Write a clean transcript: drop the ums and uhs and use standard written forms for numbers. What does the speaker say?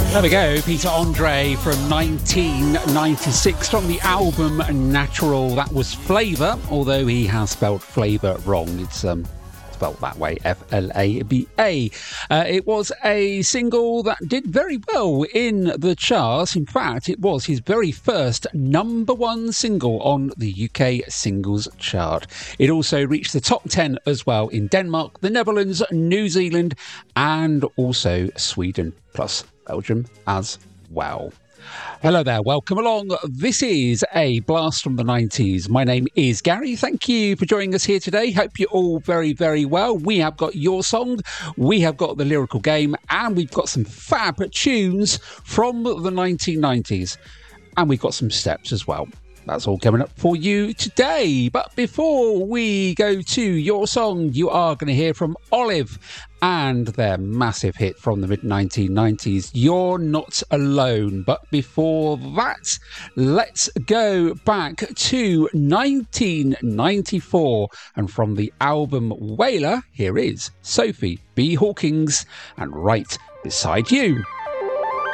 There we go, Peter Andre from 1996 from the album Natural. That was Flava, although he has spelled flavour wrong. It's spelled that way, F-L-A-B-A. It was a single that did very well in the charts. In fact, it was his very first number one single on the UK singles chart. It also reached the top 10 as well in Denmark, the Netherlands, New Zealand, and also Sweden, plus Belgium as well. Hello there, welcome along. This is a blast from the 90s. My name is Gary. Thank you for joining us here today. Hope you're all very, very well. We have got your song, we have got the lyrical game, and we've got some fab tunes from the 1990s. And we've got some steps as well. That's all coming up for you today. But before we go to your song, you are going to hear from Olive and their massive hit from the mid-1990s, You're Not Alone. But before that, let's go back to 1994. And from the album Whaler, here is Sophie B. Hawkins and Right Beside You.